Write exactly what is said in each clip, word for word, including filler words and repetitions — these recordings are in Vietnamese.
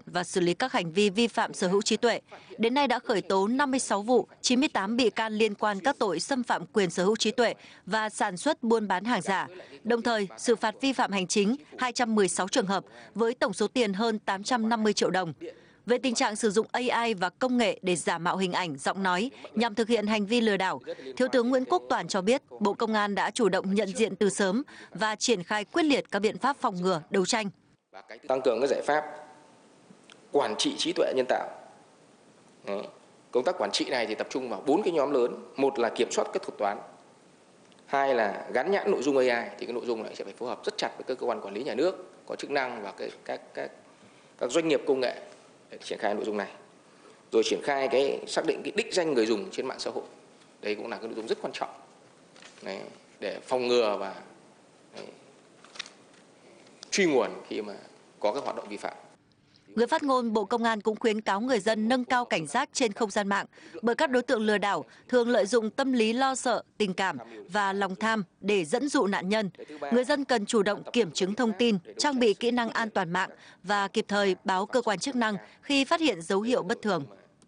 hiện và xử lý các hành vi vi phạm sở hữu trí tuệ. Đến nay đã khởi tố năm mươi sáu vụ, chín mươi tám bị can liên quan các tội xâm phạm quyền sở hữu trí tuệ và sản xuất buôn bán hàng giả. Đồng thời, xử phạt vi phạm hành chính hai trăm mười sáu trường hợp với tổng số tiền hơn tám trăm năm mươi triệu đồng. Về tình trạng sử dụng a i và công nghệ để giả mạo hình ảnh, giọng nói nhằm thực hiện hành vi lừa đảo, Thiếu tướng Nguyễn Quốc Toản cho biết Bộ Công an đã chủ động nhận diện từ sớm và triển khai quyết liệt các biện pháp phòng ngừa, đấu tranh. Tăng cường các giải pháp quản trị trí tuệ nhân tạo. Đấy. Công tác quản trị này thì tập trung vào bốn cái nhóm lớn. Một là kiểm soát các thuật toán. Hai là gắn nhãn nội dung a i, thì cái nội dung này sẽ phải phối hợp rất chặt với các cơ quan quản lý nhà nước có chức năng và cái, các, các, các doanh nghiệp công nghệ để triển khai nội dung này. Rồi triển khai cái xác định cái đích danh người dùng trên mạng xã hội. Đây cũng là cái nội dung rất quan trọng. Đấy. Để phòng ngừa và đấy, truy nguồn khi mà có các hoạt động vi phạm. Người phát ngôn Bộ Công an cũng khuyến cáo người dân nâng cao cảnh giác trên không gian mạng, bởi các đối tượng lừa đảo thường lợi dụng tâm lý lo sợ, tình cảm và lòng tham để dẫn dụ nạn nhân. Người dân cần chủ động kiểm chứng thông tin, trang bị kỹ năng an toàn mạng và kịp thời báo cơ quan chức năng khi phát hiện dấu hiệu bất thường.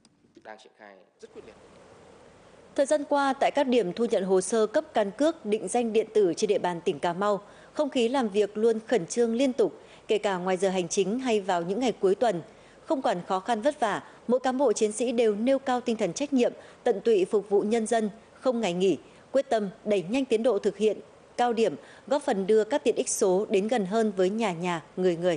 Thời gian qua, tại các điểm thu nhận hồ sơ cấp căn cước định danh điện tử trên địa bàn tỉnh Cà Mau, không khí làm việc luôn khẩn trương liên tục, kể cả ngoài giờ hành chính hay vào những ngày cuối tuần. Không quản khó khăn vất vả, mỗi cán bộ chiến sĩ đều nêu cao tinh thần trách nhiệm, tận tụy phục vụ nhân dân, không ngày nghỉ, quyết tâm đẩy nhanh tiến độ thực hiện cao điểm, góp phần đưa các tiện ích số đến gần hơn với nhà nhà, người người.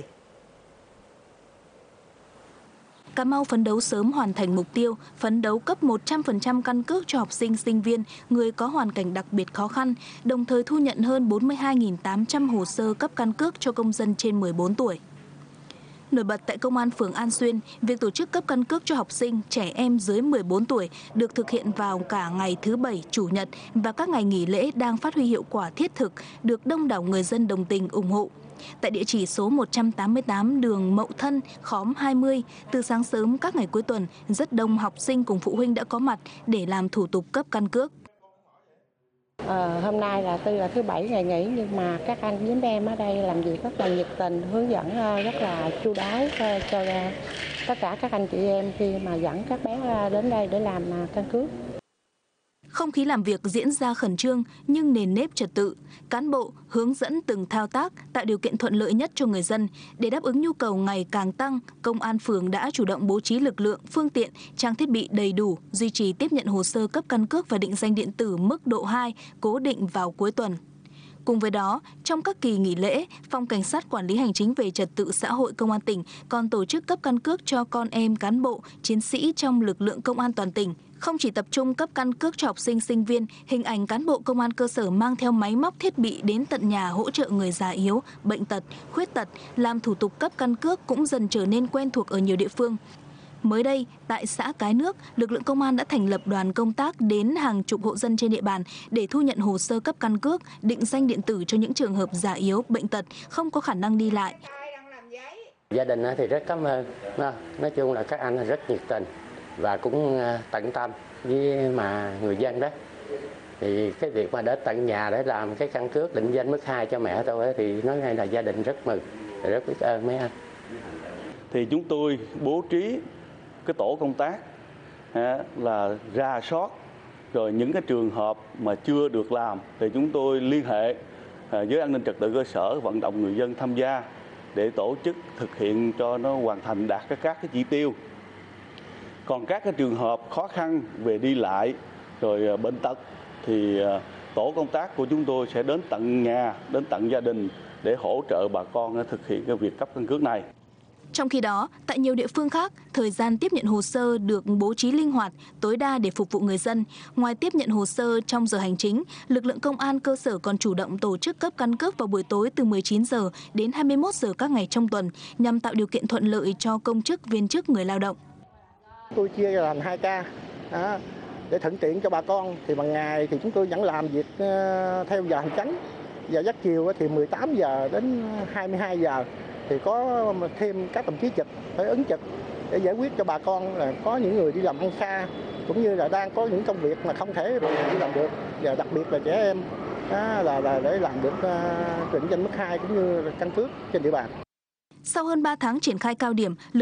Cà Mau phấn đấu sớm hoàn thành mục tiêu, phấn đấu cấp một trăm phần trăm căn cước cho học sinh, sinh viên, người có hoàn cảnh đặc biệt khó khăn, đồng thời thu nhận hơn bốn mươi hai nghìn tám trăm hồ sơ cấp căn cước cho công dân trên mười bốn tuổi. Nổi bật tại Công an phường An Xuyên, việc tổ chức cấp căn cước cho học sinh, trẻ em dưới mười bốn tuổi được thực hiện vào cả ngày thứ Bảy, Chủ nhật và các ngày nghỉ lễ đang phát huy hiệu quả thiết thực, được đông đảo người dân đồng tình ủng hộ. Tại địa chỉ số một trăm tám mươi tám đường Mậu Thân, khóm hai mươi, từ sáng sớm các ngày cuối tuần, rất đông học sinh cùng phụ huynh đã có mặt để làm thủ tục cấp căn cước. À, hôm nay là tuy là thứ Bảy ngày nghỉ nhưng mà các anh với em ở đây làm việc rất là nhiệt tình, hướng dẫn rất là chu đáo cho tất cả các anh chị em khi mà dẫn các bé đến đây để làm căn cước. Không khí làm việc diễn ra khẩn trương nhưng nền nếp trật tự, cán bộ hướng dẫn từng thao tác tạo điều kiện thuận lợi nhất cho người dân. Để đáp ứng nhu cầu ngày càng tăng, Công an phường đã chủ động bố trí lực lượng, phương tiện, trang thiết bị đầy đủ, duy trì tiếp nhận hồ sơ cấp căn cước và định danh điện tử mức độ hai cố định vào cuối tuần. Cùng với đó, trong các kỳ nghỉ lễ, Phòng Cảnh sát Quản lý Hành chính về Trật tự xã hội Công an tỉnh còn tổ chức cấp căn cước cho con em cán bộ, chiến sĩ trong lực lượng công an toàn tỉnh. Không chỉ tập trung cấp căn cước cho học sinh, sinh viên, hình ảnh cán bộ công an cơ sở mang theo máy móc thiết bị đến tận nhà hỗ trợ người già yếu, bệnh tật, khuyết tật, làm thủ tục cấp căn cước cũng dần trở nên quen thuộc ở nhiều địa phương. Mới đây, tại xã Cái Nước, lực lượng công an đã thành lập đoàn công tác đến hàng chục hộ dân trên địa bàn để thu nhận hồ sơ cấp căn cước, định danh điện tử cho những trường hợp già yếu, bệnh tật, không có khả năng đi lại. Gia đình thì rất cảm ơn, nói chung là các anh rất nhiệt tình và cũng tận tâm với mà người dân đó. Thì cái việc mà đến tận nhà để làm cái căn cước định danh mức hai cho mẹ tôi thì nói ngay là gia đình rất mừng, rất biết ơn mấy anh. Thì chúng tôi bố trí cái tổ công tác là rà soát rồi những cái trường hợp mà chưa được làm thì chúng tôi liên hệ với an ninh trật tự cơ sở, vận động người dân tham gia để tổ chức thực hiện cho nó hoàn thành đạt các các cái chỉ tiêu. Còn các cái trường hợp khó khăn về đi lại rồi bệnh tật thì tổ công tác của chúng tôi sẽ đến tận nhà, đến tận gia đình để hỗ trợ bà con thực hiện cái việc cấp căn cước này. Trong khi đó, tại nhiều địa phương khác, thời gian tiếp nhận hồ sơ được bố trí linh hoạt, tối đa để phục vụ người dân. Ngoài tiếp nhận hồ sơ trong giờ hành chính, lực lượng công an cơ sở còn chủ động tổ chức cấp căn cước vào buổi tối từ mười chín giờ đến hai mươi mốt giờ các ngày trong tuần, nhằm tạo điều kiện thuận lợi cho công chức, viên chức, người lao động. Tôi chia làm hai ca đó, để thuận tiện cho bà con. Thì bằng ngày thì chúng tôi vẫn làm việc theo giờ hành chánh, giờ giấc chiều thì mười tám giờ đến hai mươi hai giờ. Thì có thêm các đồng chí trực phải ứng trực để giải quyết cho bà con, là có những người đi làm ăn xa cũng như là đang có những công việc mà không thể đi làm được, và đặc biệt là trẻ em đó, là, là để làm được uh, định danh mức hai cũng như là căn cước trên địa bàn. Sau hơn ba tháng triển khai cao điểm,